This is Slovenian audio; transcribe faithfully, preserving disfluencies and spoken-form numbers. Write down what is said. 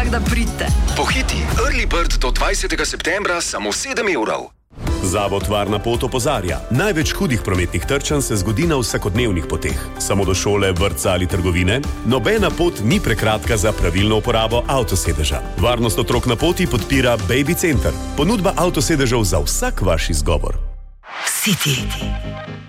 Tako da pridite. Pohiti, Early Bird do dvajsetega septembra samo sedem evrov. Zavod Varna pot opozarja. Največ hudih prometnih trčanj se zgodi na vsakodnevnih poteh. Samo do šole, vrtca ali trgovine. Nobena pot ni prekratka za pravilno uporabo avtosedeža. Varnost otrok na poti podpira Baby Center. Ponudba avtosedežev za vsak vaš izgovor. City.